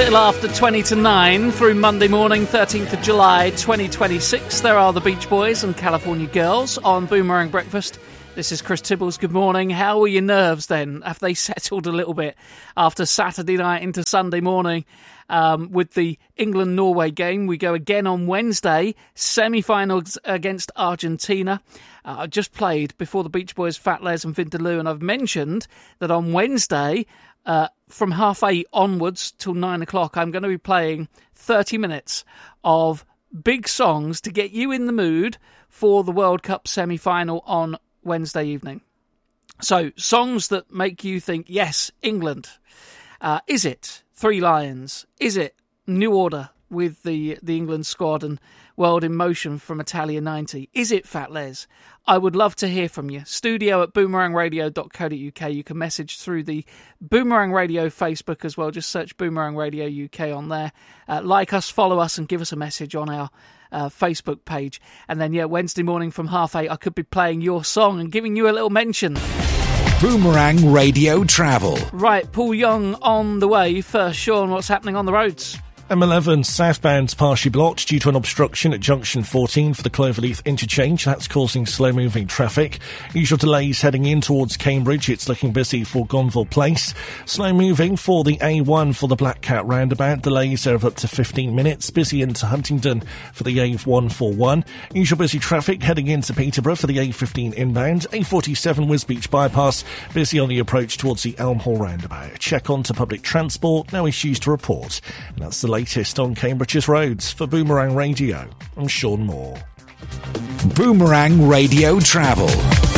little after 20 to 9 through Monday morning, 13th of July 2026. There are the Beach Boys and California Girls on Boomerang Breakfast. This is Chris Tibbles. Good morning. How are your nerves then? Have they settled a little bit after Saturday night into Sunday morning? With the England-Norway game, we go again on Wednesday, semi-finals against Argentina. I just played before the Beach Boys, Fat Les and Vindaloo, and I've mentioned that on Wednesday, from 8:30 onwards till 9 o'clock, I'm going to be playing 30 minutes of big songs to get you in the mood for the World Cup semi-final on Wednesday evening. So, songs that make you think, yes, England. Is it Three Lions? Is it New Order with the England squad and World in Motion from Italia 90? Is it Fat Les? I would love to hear from you. studio@boomerangradio.co.uk. You can message through the Boomerang Radio Facebook as well. Just search Boomerang Radio UK on there. Like us, follow us, and give us a message on our Facebook page. And then, Wednesday morning from 8:30, I could be playing your song and giving you a little mention. Boomerang Radio Travel. Right, Paul Young on the way. First, Sean, what's happening on the roads? M11 southbound's partially blocked due to an obstruction at junction 14 for the Cloverleaf interchange. That's causing slow-moving traffic. Usual delays heading in towards Cambridge. It's looking busy for Gonville Place. Slow-moving for the A1 for the Black Cat roundabout. Delays are of up to 15 minutes. Busy into Huntingdon for the A141. Usual busy traffic heading into Peterborough for the A15 inbound. A47 Wisbeach bypass. Busy on the approach towards the Elm Hall roundabout. Check on to public transport. No issues to report. And that's the latest on Cambridge's roads. For Boomerang Radio, I'm Sean Moore. Boomerang Radio Travel.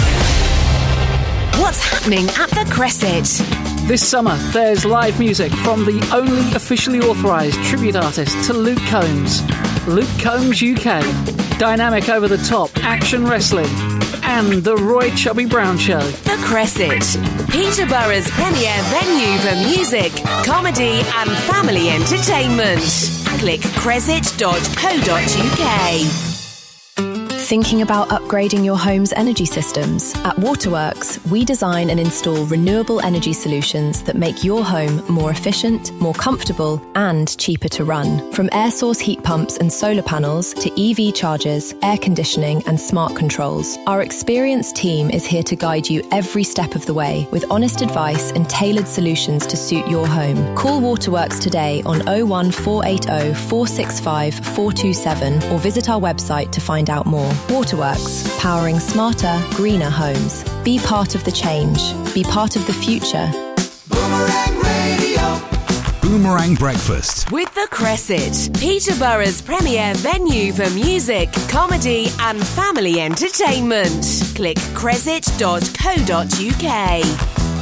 What's happening at the Cresset? This summer, there's live music from the only officially authorised tribute artist to Luke Combs. Luke Combs UK. Dynamic over-the-top action wrestling. And the Roy Chubby Brown Show. The Cresset, Peterborough's premier venue for music, comedy and family entertainment. Click cresset.co.uk. Thinking about upgrading your home's energy systems? At Waterworks, we design and install renewable energy solutions that make your home more efficient, more comfortable, and cheaper to run. From air source heat pumps and solar panels to EV chargers, air conditioning, and smart controls, our experienced team is here to guide you every step of the way with honest advice and tailored solutions to suit your home. Call Waterworks today on 01480 465 427 or visit our website to find out more. Waterworks, powering smarter, greener homes. Be part of the change. Be part of the future. Boomerang Radio. Boomerang Breakfast. With the Cresset, Peterborough's premier venue for music, comedy and family entertainment. Click cresset.co.uk.